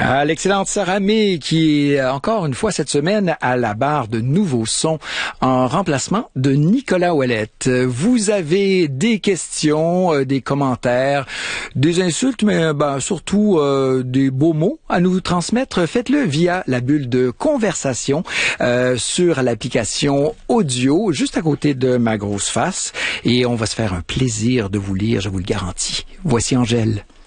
L'excellente Sarah May qui est encore une fois cette semaine à la barre de nouveaux sons en remplacement de Nicolas Ouellette. Vous avez des questions, des commentaires, des insultes, mais surtout des beaux mots à nous transmettre. Faites-le via la bulle de conversation sur l'application audio juste à côté de ma grosse face et on va se faire un plaisir de vous lire, je vous le garantis. Voici Angèle.